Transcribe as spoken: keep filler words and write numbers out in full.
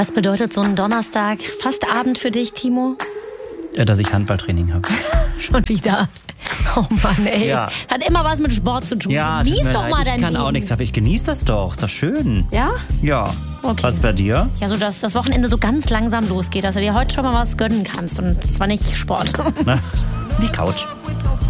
Was bedeutet so ein Donnerstag, fast Abend für dich, Timo? Dass ich Handballtraining habe. Schon wieder. Oh Mann, ey. Ja. Hat immer was mit Sport zu tun. Ja, Genieß doch mal ich dein kann Leben. auch nichts, aber ich genieße das doch. Ist doch schön. Ja? Ja. Okay. Was bei dir? Ja, so dass das Wochenende so ganz langsam losgeht, dass du dir heute schon mal was gönnen kannst. Und zwar nicht Sport. Die Couch.